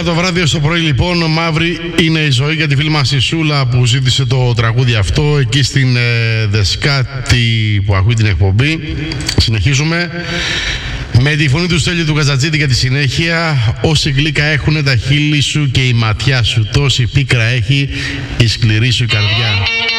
το βράδυ στο πρωί λοιπόν, μαύρη είναι η ζωή για τη φίλη μας η Σούλα που ζήτησε το τραγούδι αυτό εκεί στην Δεσκάτη που ακούει την εκπομπή. Συνεχίζουμε με τη φωνή του Στέλιου του Καζατζίδη για τη συνέχεια. Όσοι γλύκα έχουνε τα χείλη σου και η ματιά σου, τόση πίκρα έχει η σκληρή σου καρδιά.